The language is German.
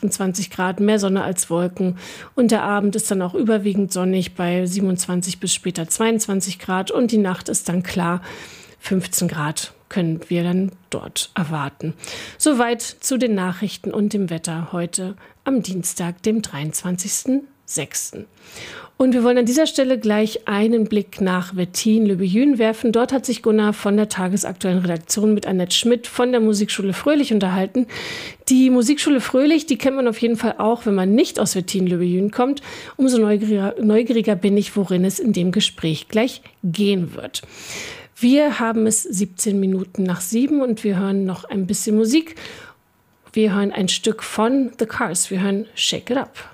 28 Grad, mehr Sonne als Wolken. Und der Abend ist dann auch überwiegend sonnig bei 27 bis später 22 Grad. Und die Nacht ist dann klar, 15 Grad können wir dann dort erwarten. Soweit zu den Nachrichten und dem Wetter heute am Dienstag, dem 23.06. Und wir wollen an dieser Stelle gleich einen Blick nach Wettin-Le werfen. Dort hat sich Gunnar von der tagesaktuellen Redaktion mit Annette Schmidt von der Musikschule Fröhlich unterhalten. Die Musikschule Fröhlich, die kennt man auf jeden Fall auch, wenn man nicht aus Wettin-Le kommt. Umso neugieriger bin ich, worin es in dem Gespräch gleich gehen wird. Wir haben es 17 Minuten nach 7 und wir hören noch ein bisschen Musik. Wir hören ein Stück von The Cars. Wir hören Shake It Up.